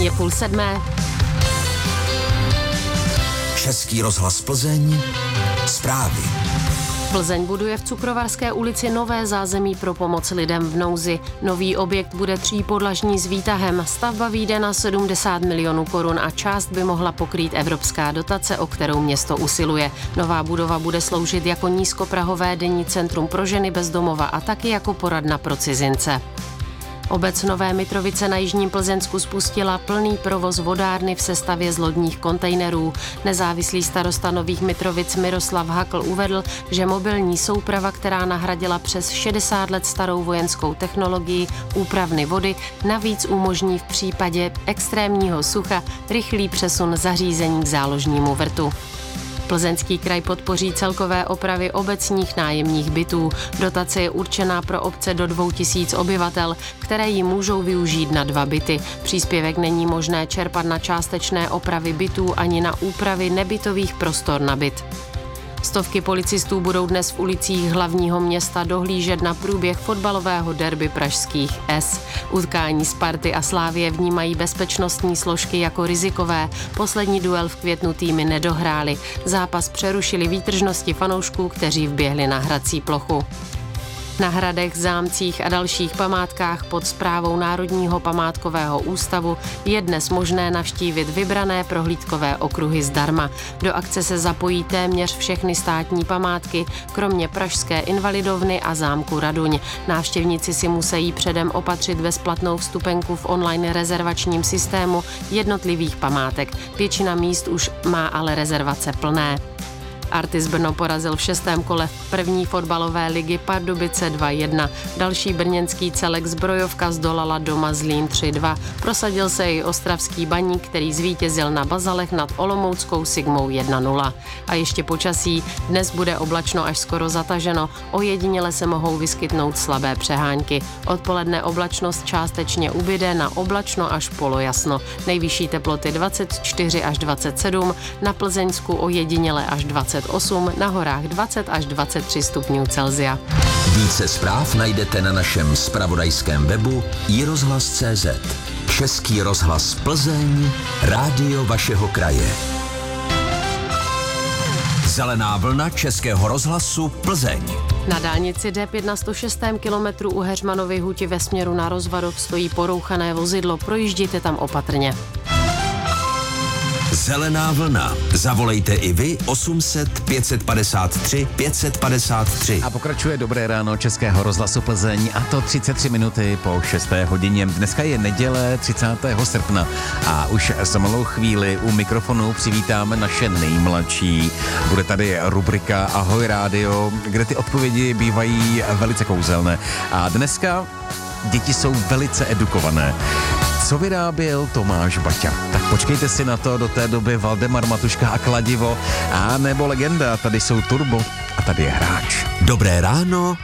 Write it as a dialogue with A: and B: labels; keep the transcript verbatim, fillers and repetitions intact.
A: Je půl sedmé.
B: Český rozhlas Plzeň. Zprávy.
A: Plzeň buduje v Cukrovarské ulici nové zázemí pro pomoc lidem v nouzi. Nový objekt bude třípodlažní s výtahem. Stavba vyjde na sedmdesát milionů korun a část by mohla pokrýt evropská dotace, o kterou město usiluje. Nová budova bude sloužit jako nízkoprahové denní centrum pro ženy bez domova a taky jako poradna pro cizince. Obec Nové Mitrovice na jižním Plzeňsku spustila plný provoz vodárny v sestavě z lodních kontejnerů. Nezávislý starosta Nových Mitrovic Miroslav Hakl uvedl, že mobilní souprava, která nahradila přes šedesát let starou vojenskou technologii úpravny vody, navíc umožní v případě extrémního sucha rychlý přesun zařízení k záložnímu vrtu. Plzeňský kraj podpoří celkové opravy obecních nájemních bytů. Dotace je určená pro obce do dvou tisíc obyvatel, které ji můžou využít na dva byty. Příspěvek není možné čerpat na částečné opravy bytů ani na úpravy nebytových prostor na byt. Stovky policistů budou dnes v ulicích hlavního města dohlížet na průběh fotbalového derby pražských S. Utkání Sparty a Slávie vnímají bezpečnostní složky jako rizikové. Poslední duel v květnu týmy nedohrály. Zápas přerušili výtržnosti fanoušků, kteří vběhli na hrací plochu. Na hradech, zámcích a dalších památkách pod správou Národního památkového ústavu je dnes možné navštívit vybrané prohlídkové okruhy zdarma. Do akce se zapojí téměř všechny státní památky, kromě pražské Invalidovny a zámku Raduň. Návštěvníci si musí předem opatřit bezplatnou vstupenku v online rezervačním systému jednotlivých památek. Většina míst už má ale rezervace plné. Artis Brno porazil v šestém kole první fotbalové ligy Pardubice dva jedna. Další brněnský celek Zbrojovka zdolala doma Zlín tři dva. Prosadil se i ostravský Baník, který zvítězil na Bazalech nad olomouckou Sigmou jedna nula. A ještě počasí. Dnes bude oblačno až skoro zataženo. Ojediněle se mohou vyskytnout slabé přehánky. Odpoledne oblačnost částečně ubyde na oblačno až polojasno. Nejvyšší teploty dvacet čtyři až dvacet sedm, na Plzeňsku ojediněle až dvacet osm, na horách dvacet až dvacet tři stupňů Celsia.
B: Více zpráv najdete na našem zpravodajském webu i rozhlas tečka cé zet. Český rozhlas Plzeň, rádio vašeho kraje. Zelená vlna Českého rozhlasu Plzeň.
A: Na dálnici D pět na sto šestém kilometru u Heřmanovy huti ve směru na Rozvadov stojí porouchané vozidlo, projížděte tam opatrně.
B: Zelená vlna. Zavolejte i vy osm set pět padesát tři pět padesát tři.
C: A pokračuje Dobré ráno Českého rozhlasu Plzeň, a to třicet tři minuty po šesté hodině. Dneska je neděle třicátého srpna a už za malou chvíli u mikrofonu přivítáme naše nejmladší. Bude tady rubrika Ahoj rádio, kde ty odpovědi bývají velice kouzelné. A dneska děti jsou velice edukované. Co vyráběl Tomáš Baťa? Tak počkejte si na to, do té doby Valdemar Matuška a Kladivo, a nebo legenda, tady jsou Turbo a tady je Hráč.
B: Dobré ráno